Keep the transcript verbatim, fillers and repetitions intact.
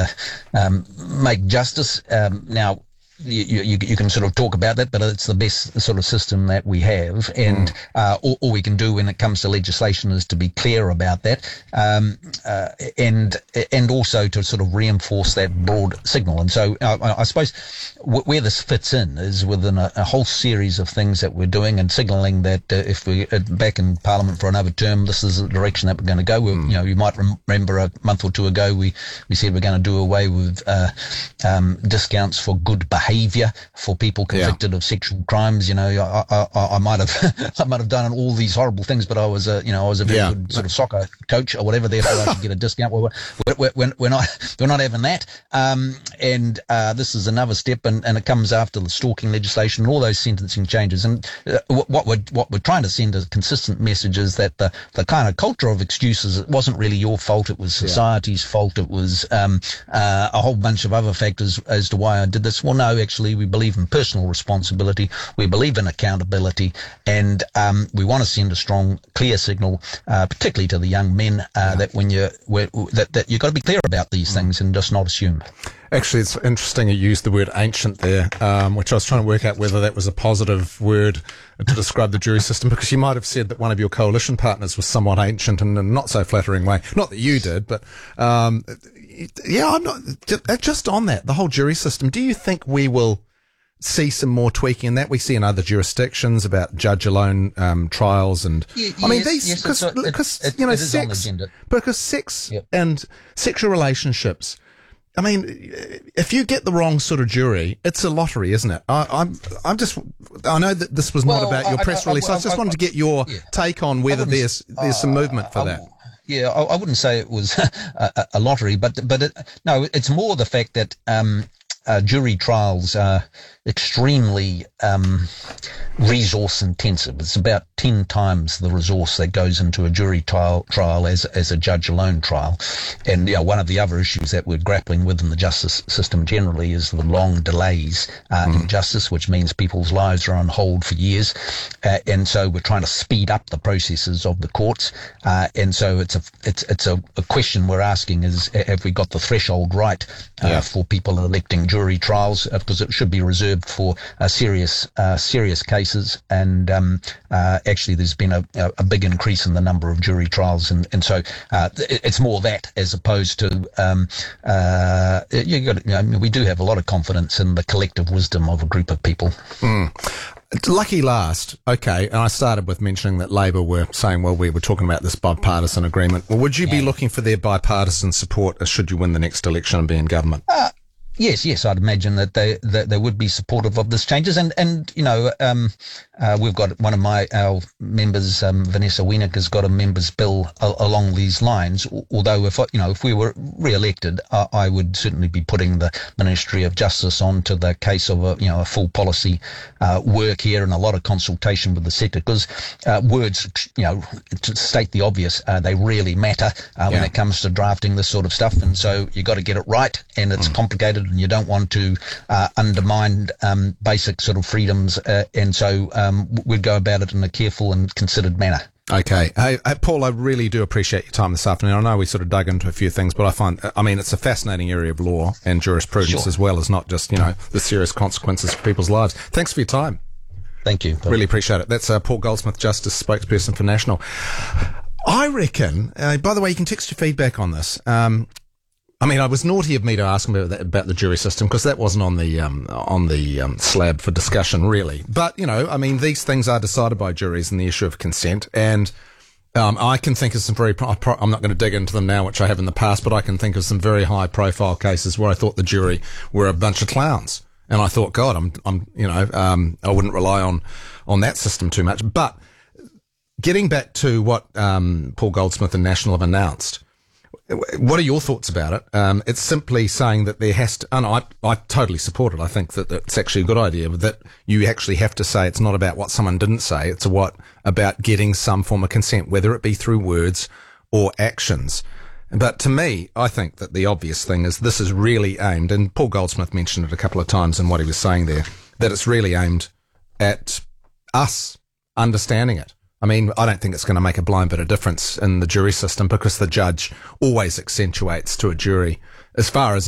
um, make justice. Um, now, You, you, you can sort of talk about that, but it's the best sort of system that we have. And mm. uh, all, all we can do when it comes to legislation is to be clear about that, um, uh, and and also to sort of reinforce that broad signal. And so uh, I suppose w- where this fits in is within a, a whole series of things that we're doing and signalling that uh, if we're back in Parliament for another term, this is the direction that we're going to go. Mm. You know, you might rem- remember a month or two ago we, we said we're going to do away with uh, um, discounts for good behaviour. behaviour for people convicted yeah. of sexual crimes. You know, I, I, I might have, I might have done all these horrible things, but I was a, you know, I was a very yeah. good sort of soccer coach or whatever. Therefore, I should get a discount. Well, we're, we're, we're not, we're not having that. Um, and uh, this is another step, and, and it comes after the stalking legislation and all those sentencing changes. And uh, what we're what we're trying to send a consistent message is that the the kind of culture of excuses, it wasn't really your fault. It was society's yeah. fault. It was um, uh, a whole bunch of other factors as to why I did this. Well, no. Actually, we believe in personal responsibility. We believe in accountability, and um, we want to send a strong, clear signal, uh, particularly to the young men, uh, yeah. that when you that that you've got to be clear about these things and just not assume. Actually, it's interesting you used the word ancient there, um, which I was trying to work out whether that was a positive word to describe the jury system, because you might have said that one of your coalition partners was somewhat ancient in a not so flattering way. Not that you did, but um, yeah, I'm not just on that, the whole jury system. Do you think we will see some more tweaking in that? We see in other jurisdictions about judge alone um, trials, and yeah, I mean yes, these because yes, because you know sex because sex yep. and sexual relationships. I mean, if you get the wrong sort of jury, it's a lottery, isn't it? I, I'm, I'm just, I know that this was well, not about your I, press I, release. I, I, I just I, wanted to get your yeah. take on whether there's there's some movement for uh, that. Yeah, I, I wouldn't say it was a, a lottery, but but it, no, it's more the fact that um, uh, jury trials are extremely um, resource intensive. It's about ten times the resource that goes into a jury trial trial as as a judge alone trial. And you know, one of the other issues that we're grappling with in the justice system generally is the long delays uh, mm. in justice, which means people's lives are on hold for years. Uh, and so we're trying to speed up the processes of the courts. Uh, and so it's a it's it's a, a question we're asking is, have we got the threshold right uh, yeah. for people electing jury trials? Uh, because it should be reserved for uh, serious uh, serious cases, and um, uh, actually there's been a, a big increase in the number of jury trials, and, and so uh, it's more that as opposed to um, uh, you got you know, I mean, we do have a lot of confidence in the collective wisdom of a group of people. Mm. Lucky last, okay, and I started with mentioning that Labor were saying, well, we were talking about this bipartisan agreement. Well, would you yeah. be looking for their bipartisan support should you win the next election and be in government? Uh, Yes, yes, I'd imagine that they that they would be supportive of this changes, and and you know um, uh, we've got one of my our members, um, Vanessa Wienick, has got a members' bill a- along these lines. Although if you know if we were re-elected, I, I would certainly be putting the Ministry of Justice onto the case of a you know a full policy uh, work here and a lot of consultation with the sector, because uh, words, you know, to state the obvious, uh, they really matter uh, yeah. when it comes to drafting this sort of stuff, and so you got to get it right, and it's mm. complicated. And you don't want to uh, undermine um, basic sort of freedoms, uh, and so um, we'd go about it in a careful and considered manner. Okay. Hey, hey, Paul, I really do appreciate your time this afternoon. I know we sort of dug into a few things, but I find, I mean, it's a fascinating area of law and jurisprudence sure. as well as not just, you know, the serious consequences for people's lives. Thanks for your time. Thank you. Really appreciate it. That's uh, Paul Goldsmith, Justice spokesperson for National. I reckon, uh, by the way, you can text your feedback on this. Um, I mean, I was naughty of me to ask him about, that, about the jury system, because that wasn't on the um, on the um, slab for discussion, really. But, you know, I mean, these things are decided by juries in the issue of consent, and um, I can think of some very, pro- pro- I'm not going to dig into them now, which I have in the past, but I can think of some very high-profile cases where I thought the jury were a bunch of clowns. And I thought, God, I'm, I'm, you know, um, I wouldn't rely on, on that system too much. But getting back to what um, Paul Goldsmith and National have announced, what are your thoughts about it? Um, it's simply saying that there has to, and I, I totally support it. I think that it's actually a good idea, but that you actually have to say it's not about what someone didn't say. It's what about getting some form of consent, whether it be through words or actions. But to me, I think that the obvious thing is this is really aimed, and Paul Goldsmith mentioned it a couple of times in what he was saying there, that it's really aimed at us understanding it. I mean, I don't think it's going to make a blind bit of difference in the jury system, because the judge always accentuates to a jury, as far as